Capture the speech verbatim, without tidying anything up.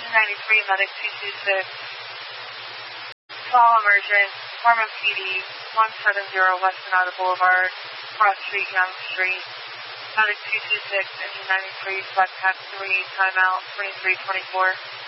ninety-three, Medic two two six. Call emergent, Harmon P D, one seven zero West Sonata Boulevard, Cross Street, Young Street. Medic two two six, Engine ninety-three, Flight Path three, timeout twenty-three twenty-four.